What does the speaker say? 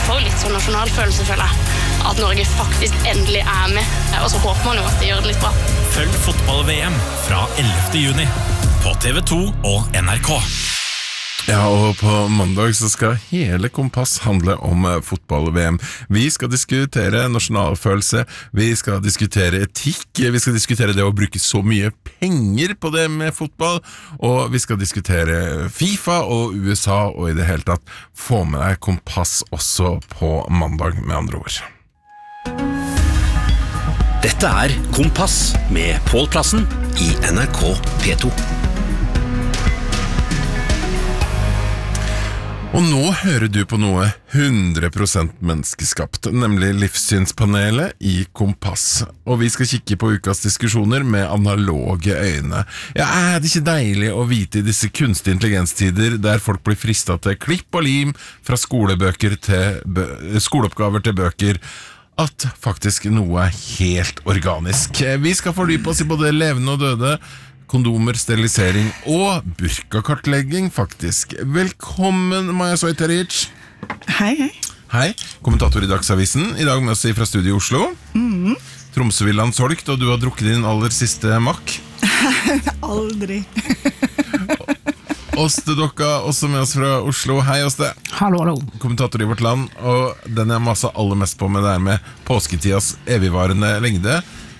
får jo litt sånn nasjonalfølelse, føler jeg. At Norge faktisk endelig med. Og så håper man jo at de gjør det litt bra. Følg fotball-VM fra 11. juni på TV2 og NRK. Ja, og på mandag så skal hele Kompass handle om fotball-VM. Vi skal diskutere nasjonalfølelse, vi skal diskutere etikk, vi skal diskutere det å bruke så mye penger på det med fotball, og vi skal diskutere FIFA og USA, og i det hele tatt få med deg Kompass også på mandag, med andre ord. Dette Kompass med Pål Plassen i NRK P2. Og nå hører du på noe 100% menneskeskapt, nemlig livssynspanelet i Kompass. Og vi skal kikke på ukas diskusjoner med analoge øyne. Ja, det ikke deilig å vite i disse kunstig intelligenstider der folk blir fristet til klipp og lim fra skolebøker til skoleoppgaver til bøker, at faktisk noe helt organisk. Vi skal fordype oss i både levende og døde, kondomer, sterilisering og burkakartlegging, faktisk. Velkommen, Maja Soiteric. Hei, hei. Hei, kommentator i Dagsavisen. I dag med oss fra studio i Oslo. Tromsøvillaen solgt, og du har drukket din aller siste makk. Aldri. Åste Dokka, også med oss fra Oslo. Hei, Åste. Hallo, hallo. Kommentator i Vårt Land, og den jeg maser aller mest på med det med påsketidas evigvarende lengde.